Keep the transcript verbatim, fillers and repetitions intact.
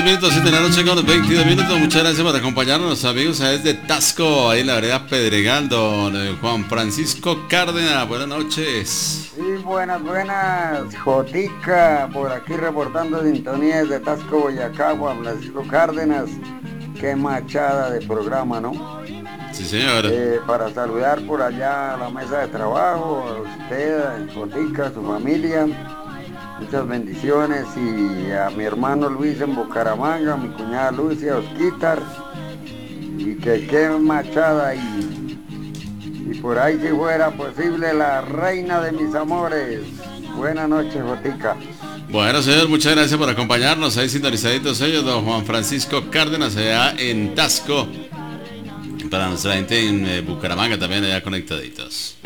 minutos, siete de la noche con los veintidós minutos. Muchas gracias por acompañarnos, amigos, a desde Tasco, ahí en la vereda Pedregal, don Juan Francisco Cárdenas. Buenas noches. Sí, buenas, buenas. Jotica, por aquí reportando sintonías de Tasco, Boyacá, Juan Francisco Cárdenas. Qué machada de programa, ¿no? Sí, señor. Eh, para saludar por allá a la mesa de trabajo, a usted, Jotica, a su familia. Muchas bendiciones, y a mi hermano Luis en Bucaramanga, a mi cuñada Lucia, Osquitar, y que qué machada, y, y por ahí si fuera posible la reina de mis amores. Buenas noches, Jotica. Bueno, señor, muchas gracias por acompañarnos, ahí sintonizaditos ellos, don Juan Francisco Cárdenas, allá en Tasco, para nuestra gente en eh, Bucaramanga también allá conectaditos.